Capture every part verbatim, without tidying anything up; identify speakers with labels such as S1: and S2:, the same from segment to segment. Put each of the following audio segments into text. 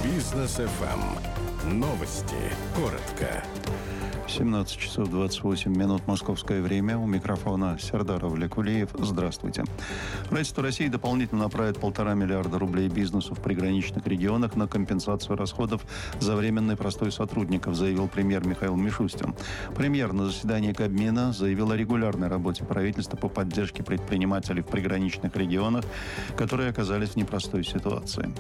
S1: Бизнес эф эм. Новости. Коротко.
S2: семнадцать часов двадцать восемь минут московское время. У микрофона Сердар Авлекулиев. Здравствуйте. Правительство России дополнительно направит полтора миллиарда рублей бизнесу в приграничных регионах на компенсацию расходов за временный простой сотрудников, заявил премьер Михаил Мишустин. Премьер на заседании Кабмина заявил о регулярной работе правительства по поддержке предпринимателей в приграничных регионах, которые оказались в непростой ситуации.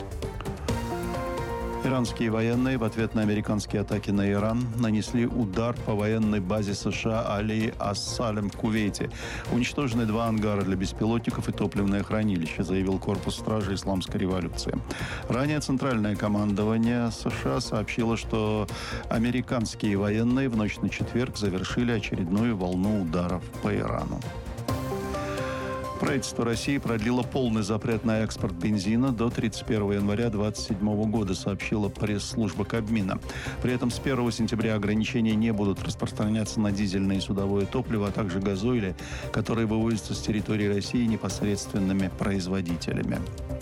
S2: Иранские военные в ответ на американские атаки на Иран нанесли удар по военной базе США Али Ас-Салем в Кувейте. Уничтожены два ангара для беспилотников и топливное хранилище, заявил корпус стражи Исламской революции. Ранее Центральное командование США сообщило, что американские военные в ночь на четверг завершили очередную волну ударов по Ирану. Правительство России продлило полный запрет на экспорт бензина до тридцать первого января две тысячи двадцать седьмого года, сообщила пресс-служба Кабмина. При этом с первого сентября ограничения не будут распространяться на дизельное и судовое топливо, а также газоили, которые вывозятся с территории России непосредственными производителями.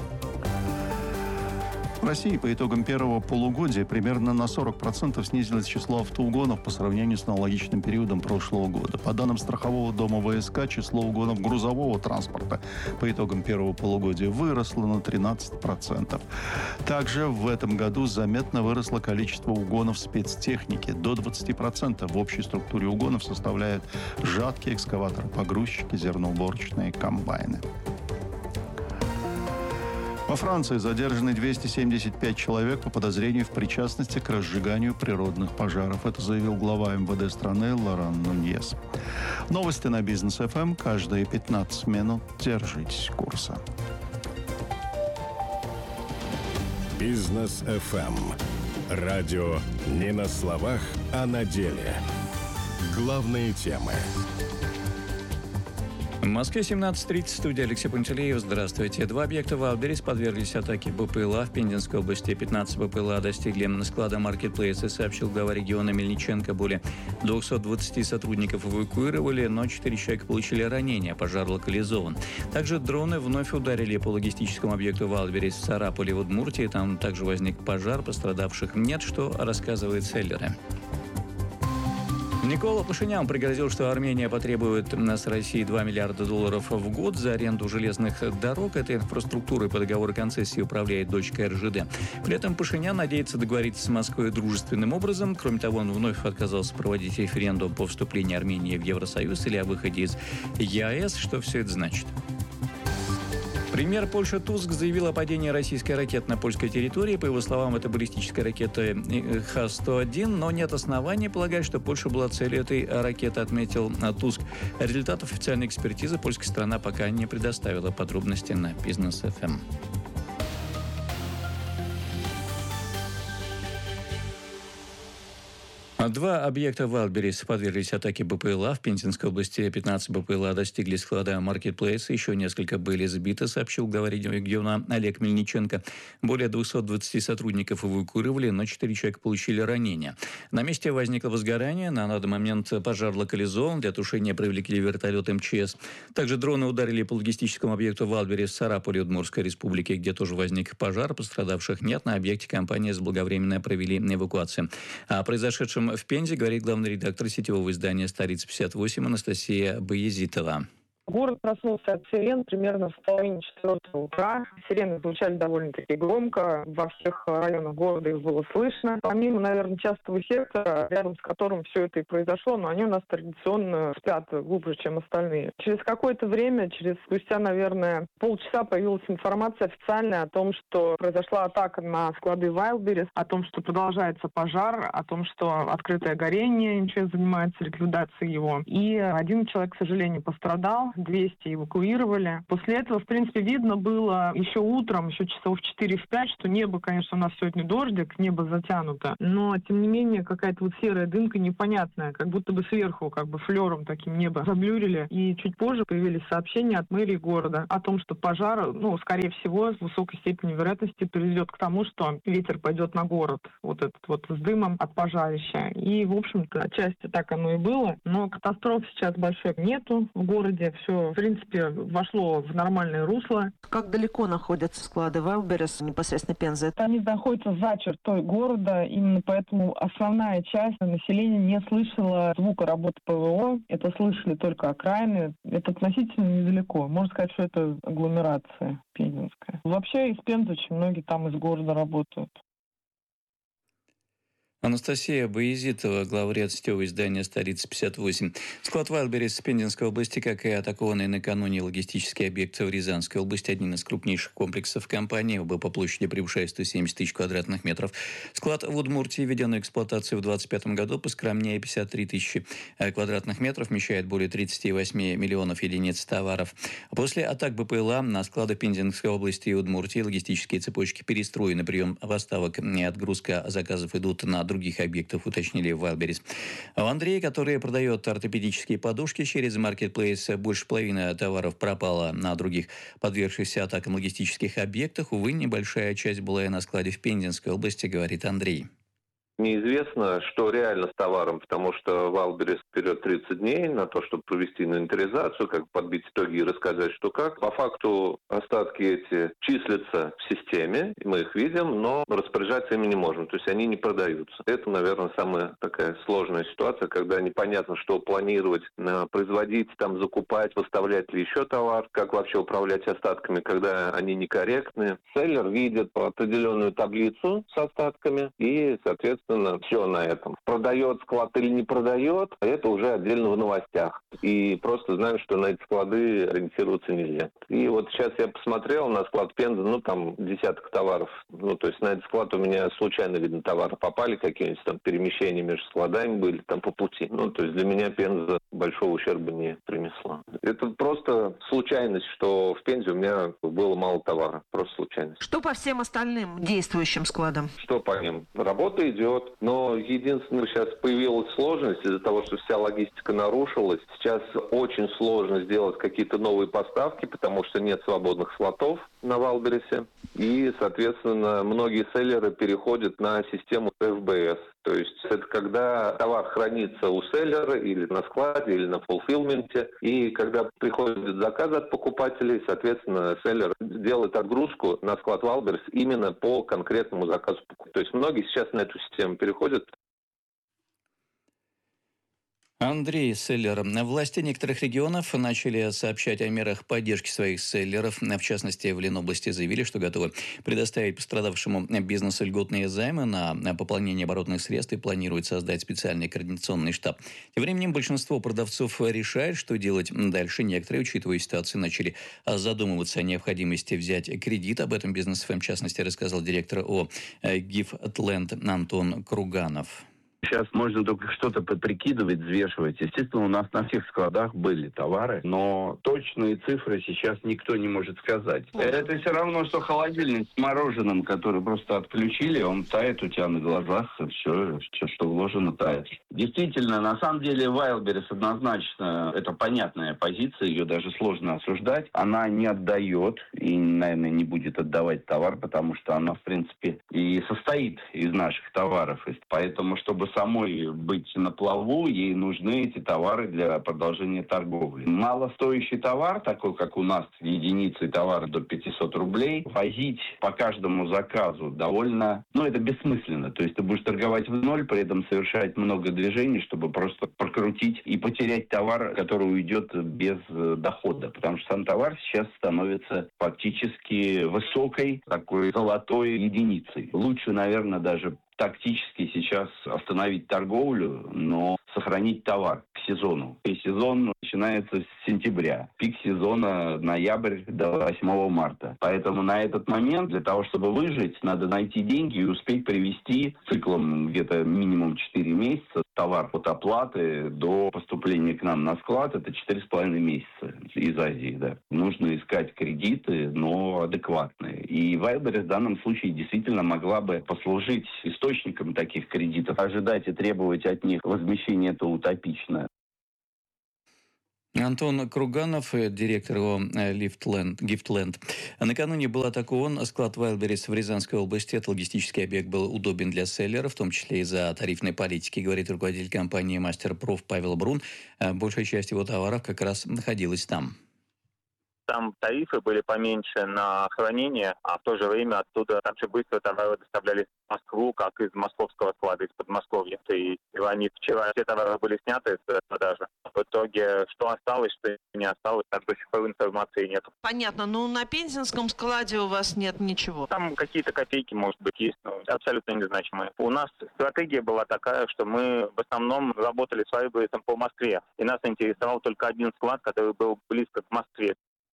S2: В России по итогам первого полугодия примерно на сорок процентов снизилось число автоугонов по сравнению с аналогичным периодом прошлого года. По данным страхового дома вэ эс ка, число угонов грузового транспорта по итогам первого полугодия выросло на тринадцать процентов. Также в этом году заметно выросло количество угонов спецтехники. До двадцати процентов в общей структуре угонов составляют жатки, экскаваторы, погрузчики, зерноуборочные комбайны. Во Франции задержаны двести семьдесят пять человек по подозрению в причастности к разжиганию природных пожаров. Это заявил глава эм вэ дэ страны Лоран Нуньес. Новости на Бизнес эф эм каждые пятнадцать минут. Держитесь курса.
S1: Бизнес эф эм. Радио не на словах, а на деле. Главные темы.
S3: В Москве семнадцать тридцать, студия Алексей Пантелеев. Здравствуйте. Два объекта Wildberries подверглись атаке бэ пэ эл а в Пензенской области. пятнадцать бэ пэ эл а достигли склада Marketplace, сообщил глава региона Мельниченко. Более двухсот двадцати сотрудников эвакуировали, но четыре человека получили ранения. Пожар локализован. Также дроны вновь ударили по логистическому объекту Wildberries в Сараполе в Удмуртии. Там также возник пожар, пострадавших нет, что рассказывает селлеры. Никола Пашинян пригрозил, что Армения потребует с России два миллиарда долларов в год за аренду железных дорог. Этой инфраструктурой по договору концессии управляет дочка эр жэ дэ. При этом Пашинян надеется договориться с Москвой дружественным образом. Кроме того, он вновь отказался проводить референдум по вступлению Армении в Евросоюз или о выходе из е а эс. Что все это значит? Премьер Польши Туск заявил о падении российской ракеты на польской территории. По его словам, это баллистическая ракета ха сто один, но нет оснований полагать, что Польша была целью этой ракеты, отметил Туск. Результатов официальной экспертизы польская сторона пока не предоставила. Подробности на Бизнес эф эм. Два объекта Wildberries подверглись атаке бэ пэ эл а. В Пензенской области пятнадцать бэ пэ эл а достигли склада Marketplace. Еще несколько были сбиты, сообщил глава региона Олег Мельниченко. Более двухсот двадцати сотрудников эвакуировали, но четыре человека получили ранения. На месте возникло возгорание. На данный момент пожар локализован. Для тушения привлекли вертолет эм че эс. Также дроны ударили по логистическому объекту Wildberries в Сараполе, Удмуртской республике, где тоже возник пожар. Пострадавших нет. На объекте компания заблаговременно провели эвакуацию. О произошедшем в Пензе говорит главный редактор сетевого издания «Старица пятьдесят восемь» Анастасия Баязитова.
S4: Город проснулся от сирен примерно в половине четвертого утра. Сирены звучали довольно-таки громко. Во всех районах города их было слышно. Помимо, наверное, частого сектора, рядом с которым все это и произошло, но они у нас традиционно спят глубже, чем остальные. Через какое-то время, через спустя, наверное, полчаса появилась информация официальная о том, что произошла атака на склады Wildberries, о том, что продолжается пожар, о том, что открытое горение, эм че эс занимается ликвидацией его. И один человек, к сожалению, пострадал. двести эвакуировали. После этого, в принципе, видно было еще утром, еще часов в четыре-пять, что небо, конечно, у нас сегодня дождик, небо затянуто, но, тем не менее, какая-то вот серая дымка непонятная, как будто бы сверху, как бы флером таким небо заблюрили. И чуть позже появились сообщения от мэрии города о том, что пожар, ну, скорее всего, с высокой степенью вероятности приведет к тому, что ветер пойдет на город, вот этот вот с дымом от пожарища. И, в общем-то, отчасти так оно и было, но катастроф сейчас большой нету в городе, все, в принципе, вошло в нормальное русло.
S5: Как далеко находятся склады Wildberries непосредственно Пензы?
S4: Они находятся за чертой города, именно поэтому основная часть населения не слышала звука работы ПВО. Это слышали только окраины. Это относительно недалеко. Можно сказать, что это агломерация пензенская. Вообще из Пензы очень многие там из города работают.
S3: Анастасия Боязитова, главред сетевого издания «Столица пятьдесят восемь». Склад Wildberries в Пензенской области, как и атакованный накануне логистический объект в Рязанской области, один из крупнейших комплексов компании, оба по площади превышает сто семьдесят тысяч квадратных метров. Склад в Удмуртии, введенный в эксплуатацию в двадцать пятом году, поскромнее пятьдесят три тысячи квадратных метров, вмещает более тридцать восемь миллионов единиц товаров. После атак БПЛА на склады Пензенской области и Удмуртии логистические цепочки перестроены, прием поставок и отгрузка заказов идут на других объектов, уточнили в Wildberries. А у Андрея, который продает ортопедические подушки через маркетплейс, больше половины товаров пропала на других подвергшихся атакам логистических объектах. Увы, небольшая часть была и на складе в Пензенской области, говорит Андрей.
S6: Неизвестно, что реально с товаром, потому что Wildberries вперед тридцать дней на то, чтобы провести инвентаризацию, как подбить итоги и рассказать, что как. По факту остатки эти числятся в системе, мы их видим, но распоряжаться ими не можем, то есть они не продаются. Это, наверное, самая такая сложная ситуация, когда непонятно, что планировать, производить, там, закупать, выставлять ли еще товар, как вообще управлять остатками, когда они некорректны. Селлер видит определенную таблицу с остатками и, соответственно, все на этом. Продает склад или не продает, это уже отдельно в новостях. И просто знаем, что на эти склады ориентироваться нельзя. И вот сейчас я посмотрел на склад Пензы, ну там десяток товаров. Ну то есть на этот склад у меня случайно, видно, товары попали, какие-нибудь там перемещения между складами были там по пути. Ну то есть для меня Пенза большого ущерба не принесла. Это просто случайность, что в Пензе у меня было мало товара. Просто случайность.
S5: Что по всем остальным действующим складам?
S6: Что по ним? Работа идет. Но единственное, сейчас появилась сложность из-за того, что вся логистика нарушилась. Сейчас очень сложно сделать какие-то новые поставки, потому что нет свободных слотов на Wildberries. И, соответственно, многие селлеры переходят на систему эф бэ эс. То есть это когда товар хранится у селлера или на складе, или на фулфилменте. И когда приходят заказы от покупателей, соответственно, селлер делает отгрузку на склад Wildberries именно по конкретному заказу. То есть многие сейчас на эту систему переходят.
S3: Андрей, селлер. Власти некоторых регионов начали сообщать о мерах поддержки своих селлеров. В частности, в Ленобласти заявили, что готовы предоставить пострадавшему бизнесу льготные займы на пополнение оборотных средств и планируют создать специальный координационный штаб. Тем временем большинство продавцов решает, что делать дальше. Некоторые, учитывая ситуацию, начали задумываться о необходимости взять кредит. Об этом бизнес эф эм, в частности, рассказал директор ООО «Гифтленд» Антон Круганов.
S7: Сейчас можно только что-то прикидывать, взвешивать. Естественно, у нас на всех складах были товары, но точные цифры сейчас никто не может сказать. Это все равно, что холодильник с мороженым, который просто отключили, он тает у тебя на глазах, все, что вложено, тает. Действительно, на самом деле, Wildberries однозначно, это понятная позиция, ее даже сложно осуждать. Она не отдает и, наверное, не будет отдавать товар, потому что она, в принципе, и состоит из наших товаров. Поэтому, чтобы самой быть на плаву, ей нужны эти товары для продолжения торговли. Малостоящий товар, такой как у нас, единицы товара до пятьсот рублей, возить по каждому заказу довольно, ну, это бессмысленно. То есть ты будешь торговать в ноль, при этом совершать много движений, чтобы просто прокрутить и потерять товар, который уйдет без дохода. Потому что сам товар сейчас становится фактически высокой, такой золотой единицей. Лучше, наверное, даже тактически сейчас остановить торговлю, но сохранить товар к сезону. И сезон начинается с сентября. Пик сезона ноябрь до восьмого марта. Поэтому на этот момент для того, чтобы выжить, надо найти деньги и успеть привезти циклом где-то минимум четыре месяца товар от оплаты до поступления к нам на склад. Это четыре с половиной месяца из Азии. Да. Нужно искать кредиты, но адекватные. И Wildberries в данном случае действительно могла бы послужить источником таких кредитов. Ожидать и требовать от них возмещения — это утопично.
S3: Антон Круганов, директор ООО «Гифтленд». Накануне был атакован склад Wildberries в Рязанской области. Этот логистический объект был удобен для селлеров, в том числе из-за тарифной политики, говорит руководитель компании «Мастерпроф» Павел Брун. Большая часть его товаров как раз находилась там.
S8: Там тарифы были поменьше на хранение, а в то же время оттуда также быстро товары доставляли в Москву, как из московского склада, из Подмосковья. И, и они вчера все товары были сняты с продажи. В итоге, что осталось, что не осталось, так до сих пор информации нет.
S5: Понятно. Ну, на Пензенском складе у вас нет ничего?
S8: Там какие-то копейки, может быть, есть, но абсолютно незначимые. У нас стратегия была такая, что мы в основном работали с Валбересом по Москве. И нас интересовал только один склад, который был близко к Москве.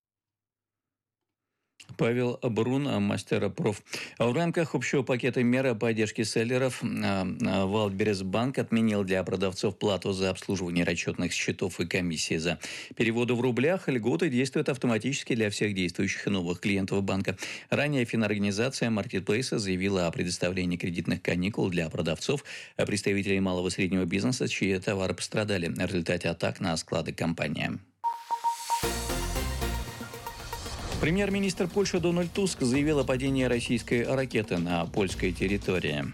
S3: Павел Брун, мастер проф. В рамках общего пакета мер поддержки селлеров Валберес-банк отменил для продавцов плату за обслуживание расчетных счетов и комиссии за переводы в рублях. Льготы действуют автоматически для всех действующих и новых клиентов банка. Ранее финорганизация Marketplace заявила о предоставлении кредитных каникул для продавцов, представителей малого и среднего бизнеса, чьи товары пострадали в результате атак на склады компании. Премьер-министр Польши Дональд Туск заявил о падении российской ракеты на польской территории.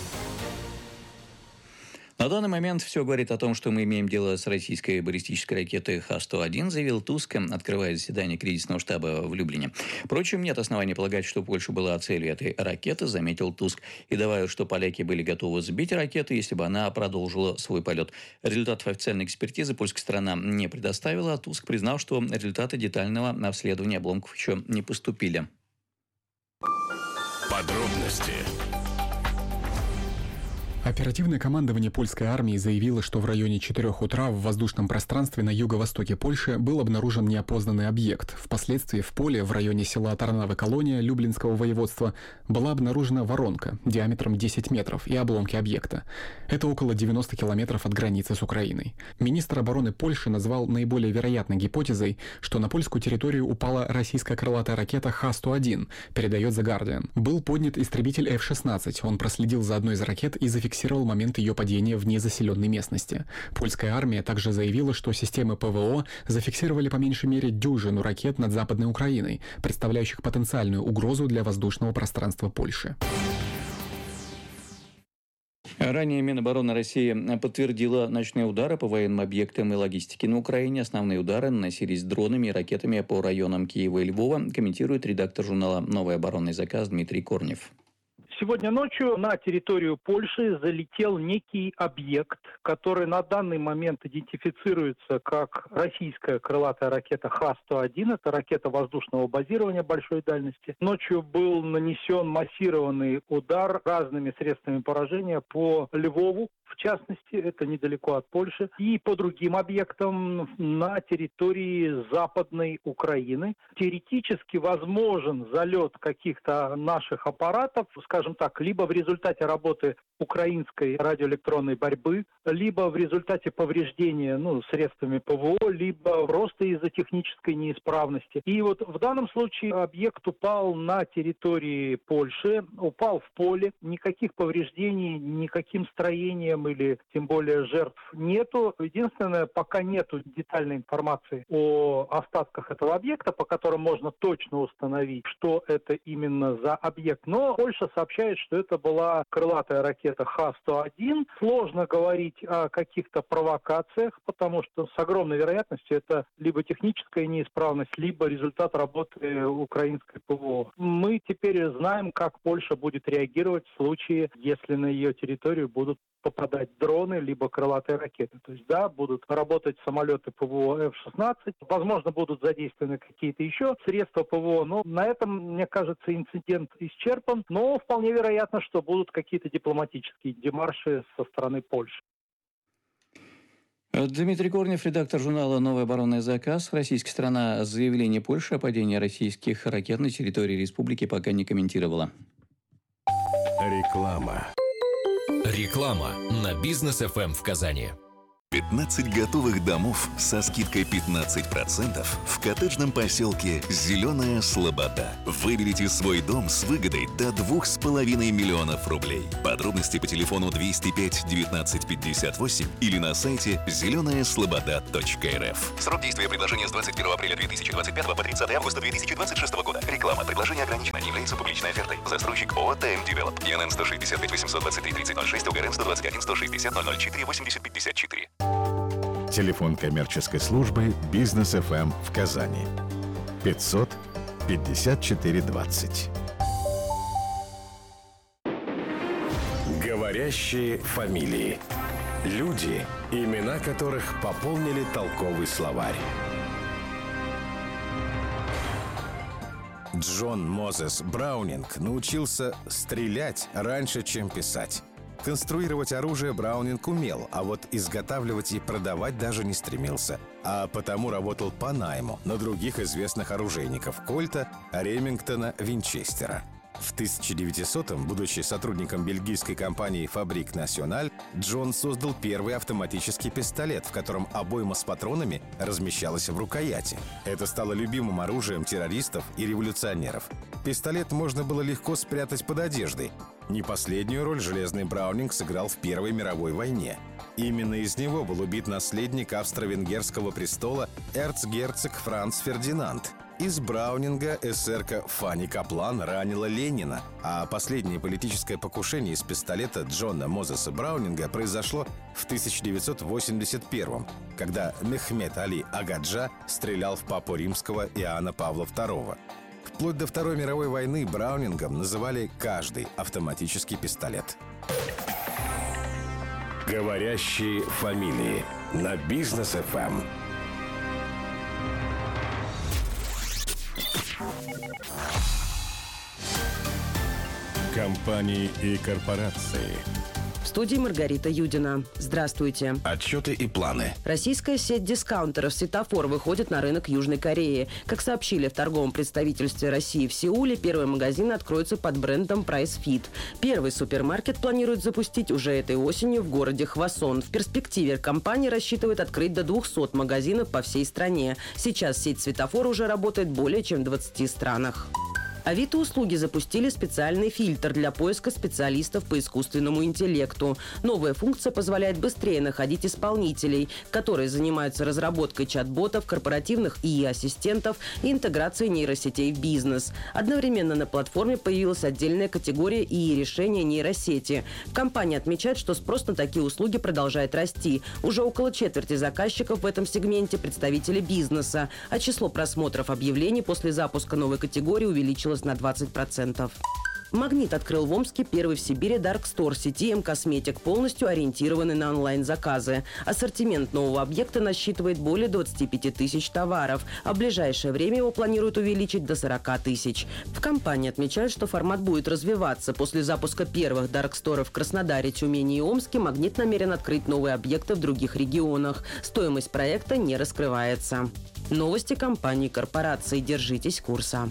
S3: На данный момент все говорит о том, что мы имеем дело с российской баллистической ракетой Х сто один, заявил Туск, открывая заседание кризисного штаба в Люблине. Впрочем, нет оснований полагать, что Польша была целью этой ракеты, заметил Туск, и добавил, что поляки были готовы сбить ракету, если бы она продолжила свой полет. Результатов официальной экспертизы польская сторона не предоставила, а Туск признал, что результаты детального обследования обломков еще не поступили.
S1: Подробности.
S9: Оперативное командование польской армии заявило, что в районе четырёх утра в воздушном пространстве на юго-востоке Польши был обнаружен неопознанный объект. Впоследствии в поле в районе села Тарнавы-Колония Люблинского воеводства была обнаружена воронка диаметром десять метров и обломки объекта. Это около девяноста километров от границы с Украиной. Министр обороны Польши назвал наиболее вероятной гипотезой, что на польскую территорию упала российская крылатая ракета Х сто один, передает The Guardian. Был поднят истребитель эф шестнадцать. Он проследил за одной из ракет и зафиксировал фиксировал момент ее падения в незаселенной местности. Польская армия также заявила, что системы ПВО зафиксировали по меньшей мере дюжину ракет над Западной Украиной, представляющих потенциальную угрозу для воздушного пространства Польши.
S3: Ранее Минобороны России подтвердила ночные удары по военным объектам и логистике на Украине. Основные удары наносились дронами и ракетами по районам Киева и Львова, комментирует редактор журнала «Новый оборонный заказ» Дмитрий Корнев.
S10: Сегодня ночью на территорию Польши залетел некий объект, который на данный момент идентифицируется как российская крылатая ракета Х сто один. Это ракета воздушного базирования большой дальности. Ночью был нанесен массированный удар разными средствами поражения по Львову, в частности, это недалеко от Польши, и по другим объектам на территории Западной Украины. Теоретически возможен залет каких-то наших аппаратов, скажем так, либо в результате работы украинской радиоэлектронной борьбы, либо в результате повреждения ну, средствами ПВО, либо просто из-за технической неисправности. И вот в данном случае объект упал на территории Польши, упал в поле, никаких повреждений, никаким строением или тем более жертв нету. Единственное, пока нету детальной информации о остатках этого объекта, по которым можно точно установить, что это именно за объект. Но Польша сообщает, что это была крылатая ракета Х сто один. Сложно говорить о каких-то провокациях, потому что с огромной вероятностью это либо техническая неисправность, либо результат работы украинской ПВО. Мы теперь знаем, как Польша будет реагировать в случае, если на ее территорию будут попадать дроны, либо крылатые ракеты. То есть, да, будут работать самолеты ПВО эф шестнадцать, возможно, будут задействованы какие-то еще средства ПВО, но на этом, мне кажется, инцидент исчерпан, но вполне вероятно, что будут какие-то дипломатические демарши со стороны Польши.
S3: Дмитрий Корнев, редактор журнала «Новый оборонный заказ». Российская сторона заявление Польши о падении российских ракет на территории республики пока не комментировала.
S1: Реклама.
S11: Реклама на Бизнес эф эм в Казани.
S12: пятнадцать готовых домов со скидкой пятнадцать процентов в коттеджном поселке «Зеленая Слобода». Выберите свой дом с выгодой до двух с половиной миллионов рублей. Подробности по телефону двести пять девятнадцать пятьдесят восемь или на сайте зеленая слобода точка эр эф. Срок действия предложения с двадцать первого апреля две тысячи двадцать пятого по тридцатое августа две тысячи двадцать шестого года. Реклама. Предложение ограничено. Не является публичной офертой. Застройщик ООО ТМ Девелоп. ИНН сто шестьдесят пять восемьсот двадцать три тридцать ноль шесть, УГРН сто двадцать один сто шестьдесят ноль ноль четыре восемьдесят пятьдесят четыре.
S1: Телефон коммерческой службы «Бизнес эф эм» в Казани. пятьсот пятьдесят четыре двадцать. Говорящие фамилии. Люди, имена которых пополнили толковый словарь. Джон Мозес Браунинг научился стрелять раньше, чем писать. Конструировать оружие Браунинг умел, а вот изготавливать и продавать даже не стремился. А потому работал по найму на других известных оружейников Кольта, Ремингтона, Винчестера. В тысяча девятисотом, будучи сотрудником бельгийской компании «Фабрик Националь», Джон создал первый автоматический пистолет, в котором обойма с патронами размещалась в рукояти. Это стало любимым оружием террористов и революционеров. Пистолет можно было легко спрятать под одеждой. Не последнюю роль железный Браунинг сыграл в Первой мировой войне. Именно из него был убит наследник австро-венгерского престола эрцгерцог Франц Фердинанд. Из Браунинга эсерка Фанни Каплан ранила Ленина, а последнее политическое покушение из пистолета Джона Мозеса Браунинга произошло в тысяча девятьсот восемьдесят первом, когда Мехмед Али Агаджа стрелял в папу римского Иоанна Павла второго. Вплоть до Второй мировой войны Браунингом называли каждый автоматический пистолет. Говорящие фамилии на Бизнес эф эм. Компании и корпорации.
S13: В студии Маргарита Юдина. Здравствуйте.
S1: Отчеты и планы.
S13: Российская сеть дискаунтеров «Светофор» выходит на рынок Южной Кореи. Как сообщили в торговом представительстве России в Сеуле, первый магазин откроется под брендом Price Fit. Первый супермаркет планируют запустить уже этой осенью в городе Хвасон. В перспективе компания рассчитывает открыть до двухсот магазинов по всей стране. Сейчас сеть «Светофор» уже работает более чем в двадцати странах. Авито-услуги запустили специальный фильтр для поиска специалистов по искусственному интеллекту. Новая функция позволяет быстрее находить исполнителей, которые занимаются разработкой чат-ботов, корпоративных и и-ассистентов и интеграцией нейросетей в бизнес. Одновременно на платформе появилась отдельная категория и и-решения нейросети. Компания отмечает, что спрос на такие услуги продолжает расти. Уже около четверти заказчиков в этом сегменте представители бизнеса, а число просмотров объявлений после запуска новой категории увеличилось на двадцать процентов. «Магнит» открыл в Омске первый в Сибири Dark Store сети М-Косметик, полностью ориентированный на онлайн-заказы. Ассортимент нового объекта насчитывает более двадцати пяти тысяч товаров, а в ближайшее время его планируют увеличить до сорока тысяч. В компании отмечают, что формат будет развиваться. После запуска первых Dark Store в Краснодаре, Тюмени и Омске «Магнит» намерен открыть новые объекты в других регионах. Стоимость проекта не раскрывается. Новости компании и корпорации. Держитесь курса.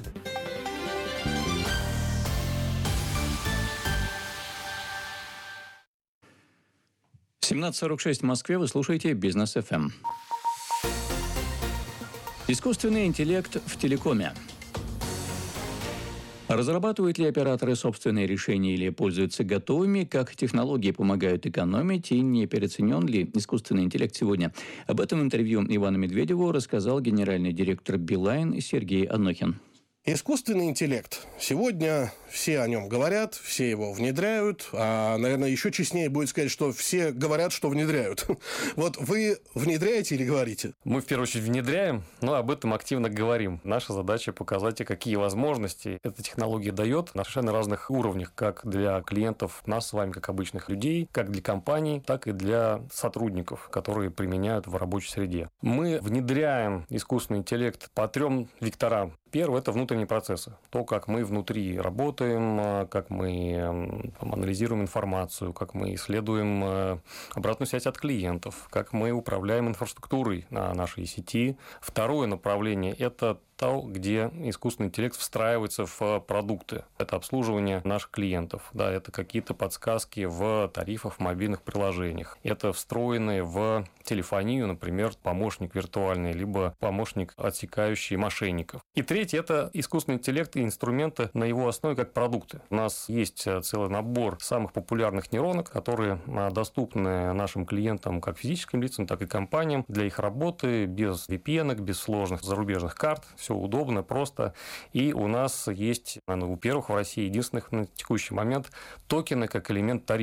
S3: семнадцать сорок шесть в Москве. Вы слушаете Бизнес эф эм. Искусственный интеллект в телекоме. Разрабатывают ли операторы собственные решения или пользуются готовыми? Как технологии помогают экономить? И не переоценен ли искусственный интеллект сегодня? Об этом в интервью Ивану Медведеву рассказал генеральный директор Билайн Сергей Анохин.
S14: Искусственный интеллект. Сегодня все о нем говорят, все его внедряют, а, наверное, еще честнее будет сказать, что все говорят, что внедряют. Вот вы внедряете или говорите?
S15: Мы, в первую очередь, внедряем, но об этом активно говорим. Наша задача показать, какие возможности эта технология дает на совершенно разных уровнях, как для клиентов, нас с вами, как обычных людей, как для компаний, так и для сотрудников, которые применяют в рабочей среде. Мы внедряем искусственный интеллект по трем векторам. Первый – это внутренние процессы. То, как мы внутри работаем, как мы там, анализируем информацию, как мы исследуем обратную связь от клиентов, как мы управляем инфраструктурой на нашей сети. Второе направление – это то, где искусственный интеллект встраивается в продукты. Это обслуживание наших клиентов. Да, это какие-то подсказки в тарифах, в мобильных приложениях. Это встроенные в телефонию, например, помощник виртуальный, либо помощник, отсекающий мошенников. И третье – это искусственный интеллект и инструменты на его основе как продукты. У нас есть целый набор самых популярных нейронок, которые доступны нашим клиентам, как физическим лицам, так и компаниям, для их работы без ви пи эн, без сложных зарубежных карт. Все удобно, просто. И у нас есть, наверное, у первых в России, единственных на текущий момент, токены как элемент тарифа.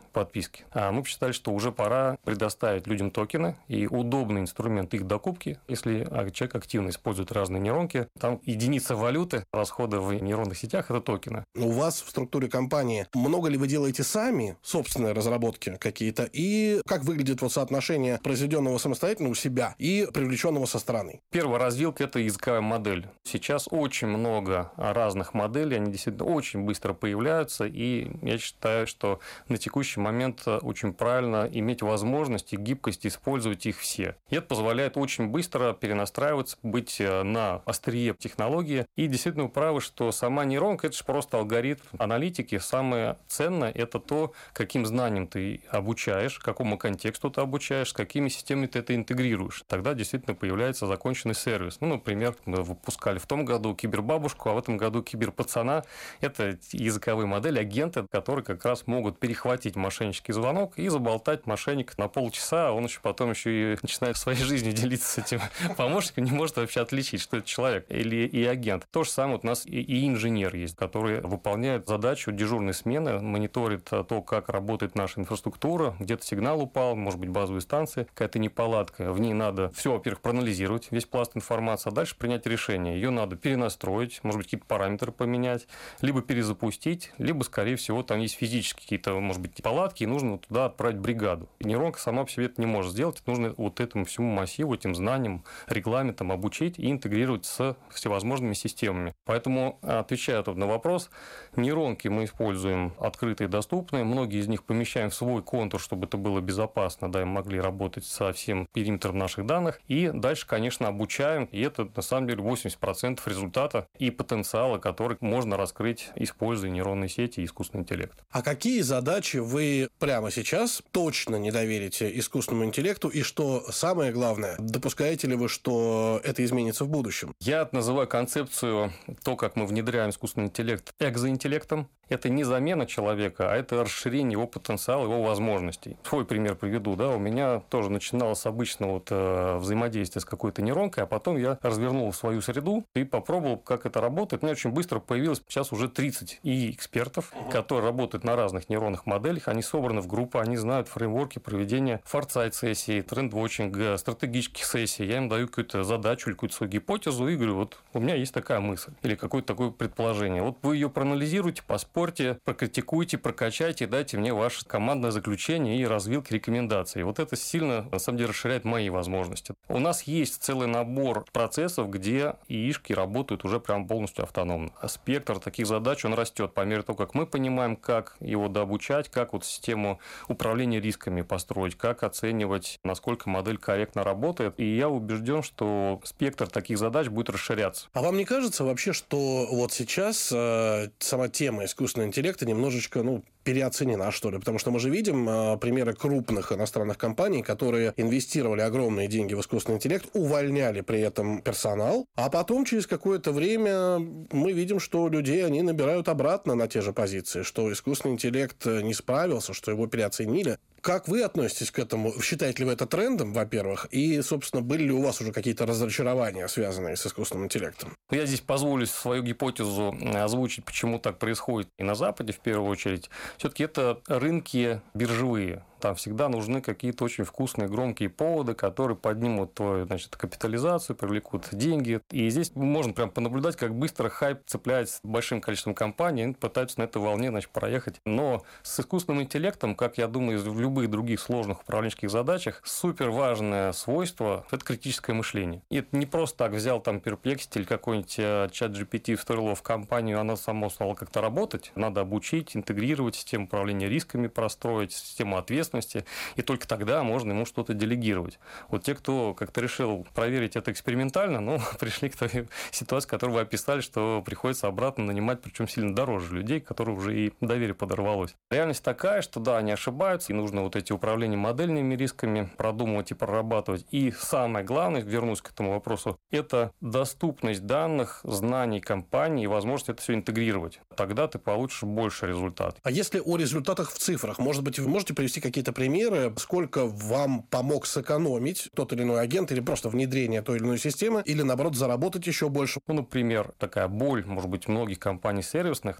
S15: подписки. А мы посчитали, что уже пора предоставить людям токены и удобный инструмент их докупки, если человек активно использует разные нейронки. Там единица валюты, расходы в нейронных сетях – это токены.
S14: У вас в структуре компании много ли вы делаете сами собственные разработки какие-то? И как выглядит вот соотношение произведенного самостоятельно у себя и привлеченного со стороны?
S15: Первая развилка – это языковая модель. Сейчас очень много разных моделей, они действительно очень быстро появляются, и я считаю, что на текущий момент очень правильно иметь возможность и гибкость использовать их все. И это позволяет очень быстро перенастраиваться, быть на острие технологии. И действительно вы правы, что сама нейронка – это же просто алгоритм аналитики. Самое ценное – это то, каким знаниям ты обучаешь, какому контексту ты обучаешь, с какими системами ты это интегрируешь. Тогда действительно появляется законченный сервис. Ну, например, мы выпускали в том году кибербабушку, а в этом году киберпацана. Это языковые модели, агенты, которые как раз могут перехватить мошеннический звонок и заболтать мошенника на полчаса, а он еще потом еще и начинает своей жизнью делиться с этим помощником, не может вообще отличить, что это человек или и агент. То же самое у нас и, и инженер есть, который выполняет задачу дежурной смены, мониторит то, как работает наша инфраструктура, где-то сигнал упал, может быть, базовые станции, какая-то неполадка. В ней надо все, во-первых, проанализировать, весь пласт информации, а дальше принять решение. Ее надо перенастроить, может быть, какие-то параметры поменять, либо перезапустить, либо, скорее всего, там есть физические какие-то, может быть, неполадки, и нужно туда отправить бригаду. И нейронка сама по себе это не может сделать, это нужно вот этому всему массиву, этим знаниям, регламентам обучить и интегрировать с всевозможными системами. Поэтому, отвечая на вопрос, нейронки мы используем открытые, доступные, многие из них помещаем в свой контур, чтобы это было безопасно, да, и могли работать со всем периметром наших данных, и дальше, конечно, обучаем, и это, на самом деле, восемьдесят процентов результата и потенциала, который можно раскрыть, используя нейронные сети и искусственный интеллект.
S14: А какие задачи вы прямо сейчас точно не доверите искусственному интеллекту, и что самое главное, допускаете ли вы, что это изменится в будущем?
S15: Я называю концепцию, то, как мы внедряем искусственный интеллект, экзоинтеллектом. Это не замена человека, а это расширение его потенциала, его возможностей. Свой пример приведу. Да? У меня тоже начиналось обычно вот, э, взаимодействие с какой-то нейронкой, а потом я развернул свою среду и попробовал, как это работает. У меня очень быстро появилось сейчас уже тридцать и экспертов, которые работают на разных нейронных моделях. Они собраны в группы, они знают фреймворки проведения форсайт-сессий, тренд-вотчинга, стратегических сессий. Я им даю какую-то задачу или какую-то свою гипотезу и говорю, вот у меня есть такая мысль или какое-то такое предположение. Вот вы ее проанализируйте, поспорьте, прокритикуйте, прокачайте, дайте мне ваше командное заключение и развилки рекомендаций. Вот это сильно, на самом деле, расширяет мои возможности. У нас есть целый набор процессов, где ИИшки работают уже прям полностью автономно. А спектр таких задач, он растет по мере того, как мы понимаем, как его дообучать, как вот систему управления рисками построить, как оценивать, насколько модель корректно работает. И я убежден, что спектр таких задач будет расширяться.
S14: А вам не кажется вообще, что вот сейчас э, сама тема искусственного интеллекта немножечко, ну, переоценена, что ли? Потому что мы же видим э, примеры крупных иностранных компаний, которые инвестировали огромные деньги в искусственный интеллект, увольняли при этом персонал, а потом через какое-то время мы видим, что людей они набирают обратно на те же позиции, что искусственный интеллект не справился, что его переоценили. Как вы относитесь к этому? Считаете ли вы это трендом, во-первых? И, собственно, были ли у вас уже какие-то разочарования, связанные с искусственным интеллектом?
S15: Я здесь позволю свою гипотезу озвучить, почему так происходит и на Западе, в первую очередь. Все-таки это рынки биржевые. Там всегда нужны какие-то очень вкусные, громкие поводы, которые поднимут твою, значит, капитализацию, привлекут деньги. И здесь можно прям понаблюдать, как быстро хайп цепляется большим количеством компаний, они пытаются на этой волне, значит, проехать. Но с искусственным интеллектом, как я думаю, в любых других сложных управленческих задачах, супер важное свойство – это критическое мышление. И это не просто так взял там Perplexity или какой-нибудь чат джи пи ти, встроил его в компанию, она сама стала как-то работать. Надо обучить, интегрировать систему управления рисками, простроить систему ответственности. И только тогда можно ему что-то делегировать. Вот те, кто как-то решил проверить это экспериментально, ну, пришли к той ситуации, которую вы описали, что приходится обратно нанимать, причем сильно дороже людей, которые уже и доверие подорвалось. Реальность такая, что да, они ошибаются, и нужно вот эти управления модельными рисками продумывать и прорабатывать. И самое главное, вернусь к этому вопросу, это доступность данных, знаний компании и возможность это все интегрировать. Тогда ты получишь больше результат.
S14: А если о результатах в цифрах, может быть, вы можете привести какие-то какие-то примеры, сколько вам помог сэкономить тот или иной агент, или просто внедрение той или иной системы, или, наоборот, заработать еще больше?
S15: Ну, например, такая боль, может быть, многих компаний сервисных,